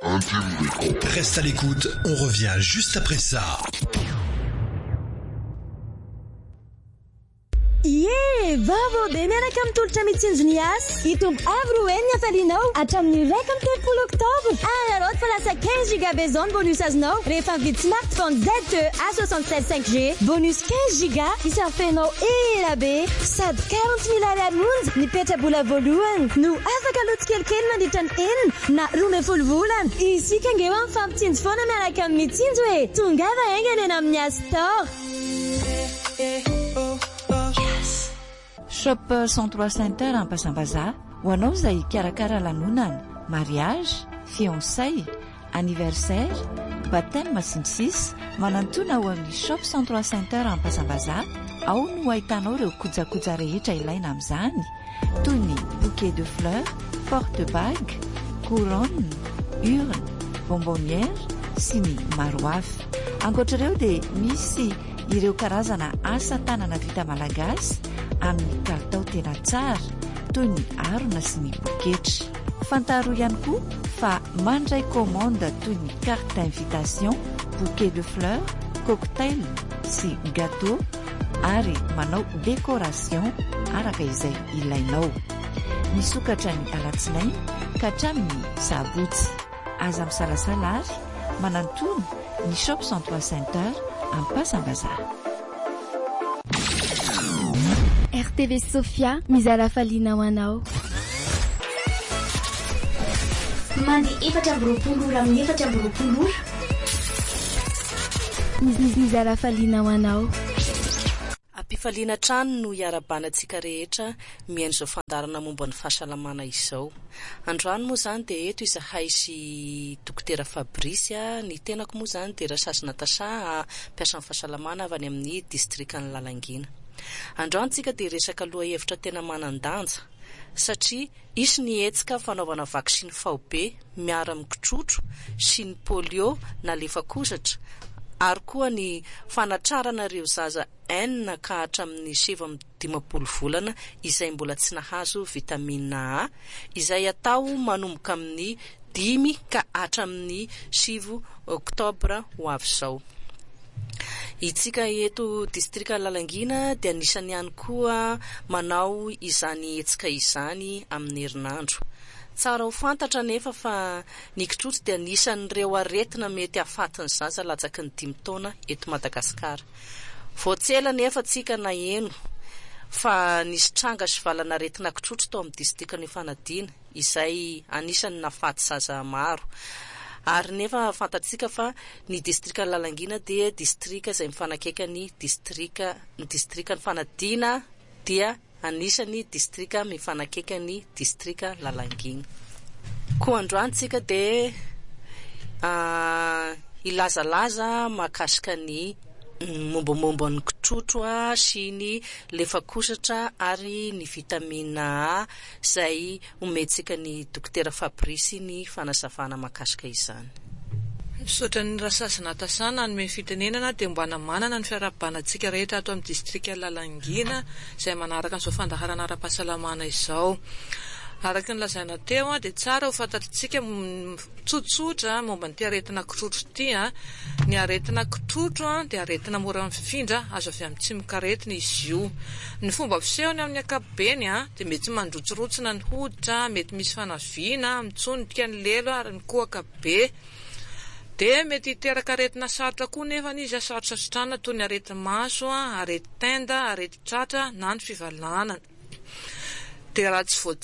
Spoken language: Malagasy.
Reste à l'écoute, on revient juste après ça. Vavo dia miaraka mitolotra mitsinjony asa itombo avy ro eny afalinao hatramin'ny 30 oktobra anareo fa lasa 15 giga zao ny bonus azonao rehefa mividy smartphone ZTE A67 5G bonus 15 giga isafenao ela be sady 40 000 ariary monja ny petrabola voalohany no afaka loto kelikely mandritra ny enina na 12 volana isika angeo amin'ny fampitsinjo foana miaraka amin'ny mitsinjo hoe tongava aingana eny amin'ny App Store. Shop 103 Center Ampasambazà ho anao izay karakara lanonana, mariage, fiançailles, anniversaire, baptême masindrisisy manantona ao amin'ny Shop 103 Center Ampasambazà ao no ahitanao ireo kojakoja rehetra ilaina amin'izany toy ny bouquet de fleurs, porte-bague, couronne, urne, bonbonnière sy ny maro hafa. Ankoatr'ireo dia misy ireo karazana asa tanana vita malagasy amin'ny kalitao tena tsara toy ny harona sy ny poketra. Fantaro ihany koa fa mandray commande toy ny carte d'invitation, bouquet de fleurs, cocktail sy gâteau ary manao décoration araka izay ilainao. Misokatra ny alatsinainy ka hatramin'ny sabotsy. Aza misalasala ary manantony ny Shop 103 Center Ampasambazà. RTV Sofia mizara faliana ho anao. Mandy 4 ora amin'ny 4 ora. Mizara faliana ho anao. Ampifaliana trano no iarabanantsika rehetra mihaino izao fandarana momba ny fahasalamana izao. Androany moa zany dia eto izahay sy dokotera Fabrice ny tenako moa zany dia Rasasy Natasha mpiasa amin'ny fahasalamana avy any amin'ny distrikan'ny Lalangina. Androany tsika dia resaka loha hevitra tena manan-danja satria isy ny hetsika fanaovana vaksiny faobe miara mikitrotro sy ny polio na lefakozatra ary koa ny fanatrarana ireo zaza enina ka hatramin'ny 7-12 volana izay mbola tsy nahazo vitamina A izay atao manomboka amin'ny 5 ka hatramin'ny 7 oktobra ho avy izao. Itsika eto distrika Lalangina dia anisany ihany koa manao izany hetsika izany amin'ny herinandro. Tsara ho fantatra nefa fa ny kitrotro dia anisan'ireo aretina mety ahafatin'ny zaza latsaky ny 5 taona eto Madagasikara. Voatsela nefa tsika na eno fa nisy tranga sy valana aretina kitrotro tao amin'ny distrikany Fanadina izay anisany nahafaty zaza maro. Ary nefa fantatsika fa ny distrika Lalangina dia distrika izay mifanakaiky ny distrikany Fanadina dia anisany distrika mifanakaiky ny distrika Lalangina. Koa androantsika dia ilazalaza mahakasika ny mombamomba ny kitrotro sy ny lefakosatra ary ny vitamina A izay ometsika ny dokotera Fabrice ny fanazavana mahakasika izany. Misaotra ny Rasasy Natasha nanome fitenenana dia mba manana ny fiarabanantsika rehetra ato amin'ny distrika Lalangina izay manaraka an'izao fandaharana ara-pahasalamana izao. Araka ny lazaina teo dia tsara ho fantatritsika tsotsotra momba ny aretina kitrotro ity. Ny aretina kitrotro dia aretina mora mifindra azo avy amin'ny tsy mikaretina izy io. Ny fomba fisehony amin'ny ankapobeny dia mety mandrotsirotsina ny hoditra, mety misy fanaviana, mitsondrika ny lelo ary ny kohaka be. Dia mety hiteraka aretina sarotra koa nefa izy sarotra sotrana toy ny arety maso, arety tenda, arety tratra na ny fivalana. Dia raha tsy